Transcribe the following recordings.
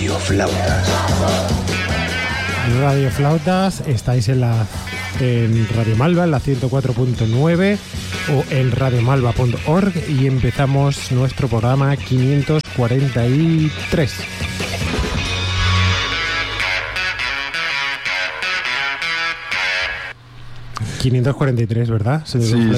Radio Flautas. Radio Flautas, estáis en Radio Malva, en la 104.9 o en radiomalva.org y empezamos nuestro programa 543. ...543, ¿verdad? Sí.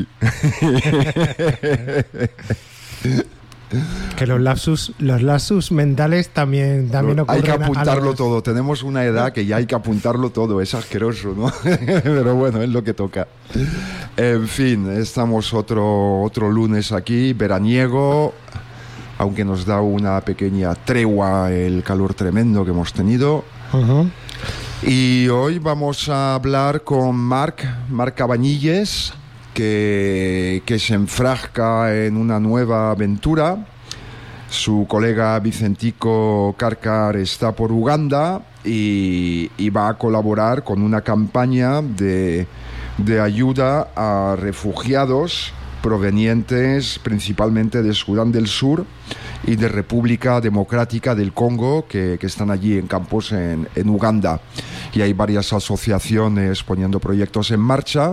Que los lapsus mentales también ocurren. Hay que apuntarlo todo. Tenemos una edad que ya hay que apuntarlo todo. Es asqueroso, ¿no? Pero bueno, es lo que toca. En fin, estamos otro lunes aquí, veraniego, aunque nos da una pequeña tregua el calor tremendo que hemos tenido. Uh-huh. Y hoy vamos a hablar con Marc Cabanilles, que se enfrasca en una nueva aventura. Su colega Vicentico Carcar está por Uganda y va a colaborar con una campaña de ayuda a refugiados provenientes principalmente de Sudán del Sur y de República Democrática del Congo que están allí en campos en Uganda. Y hay varias asociaciones poniendo proyectos en marcha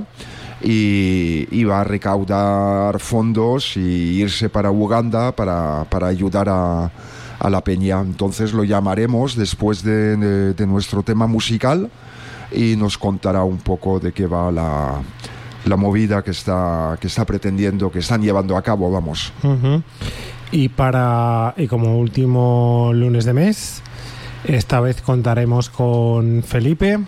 y va a recaudar fondos y irse para Uganda para ayudar a la peña. Entonces lo llamaremos después de nuestro tema musical y nos contará un poco de qué va la movida que está pretendiendo, que están llevando a cabo, vamos. Uh-huh. Y como último lunes de mes, esta vez contaremos con Felipe,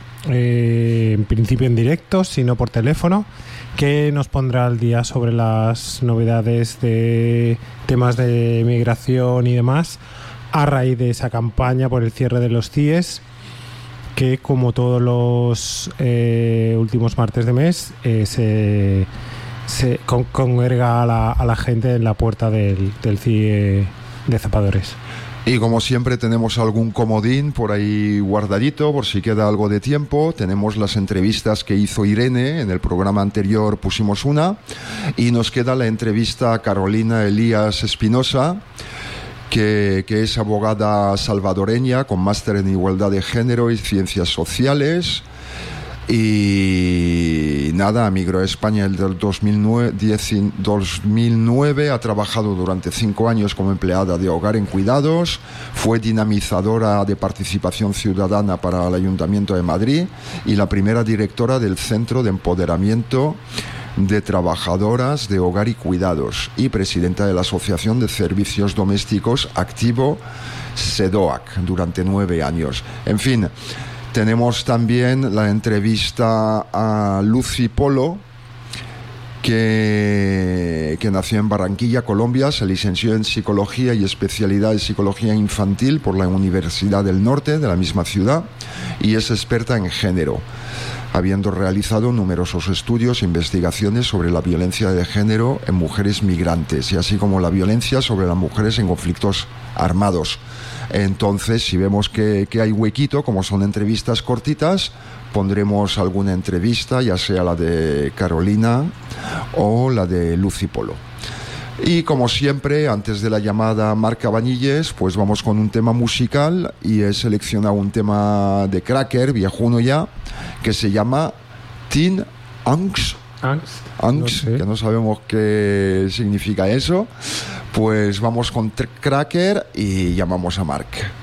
en principio en directo, si no por teléfono, que nos pondrá al día sobre las novedades de temas de migración y demás, a raíz de esa campaña por el cierre de los CIES, que como todos los últimos martes de mes se congrega a la gente en la puerta del CIE de Zapadores. Y como siempre tenemos algún comodín por ahí guardadito por si queda algo de tiempo. Tenemos las entrevistas que hizo Irene, en el programa anterior pusimos una, y nos queda la entrevista a Carolina Elías Espinosa, que es abogada salvadoreña con máster en igualdad de género y ciencias sociales. Y nada, emigró a España el del 2009, ha trabajado durante 5 años como empleada de hogar en cuidados, fue dinamizadora de participación ciudadana para el Ayuntamiento de Madrid y la primera directora del Centro de Empoderamiento de Trabajadoras de Hogar y Cuidados y presidenta de la Asociación de Servicios Domésticos Activo SEDOAC durante 9 años. En fin, tenemos también la entrevista a Lucy Polo, que nació en Barranquilla, Colombia, se licenció en Psicología y especialidad de Psicología Infantil por la Universidad del Norte, de la misma ciudad, y es experta en género, habiendo realizado numerosos estudios e investigaciones sobre la violencia de género en mujeres migrantes y así como la violencia sobre las mujeres en conflictos armados. Entonces, si vemos que hay huequito, como son entrevistas cortitas, pondremos alguna entrevista, ya sea la de Carolina o la de Lucy Polo. Y como siempre, antes de la llamada a Marc Cabanilles, pues vamos con un tema musical y he seleccionado un tema de Cracker, viejuno ya, que se llama Teen Angst, no sé, que no sabemos qué significa eso. Pues vamos con Cracker y llamamos a Marc.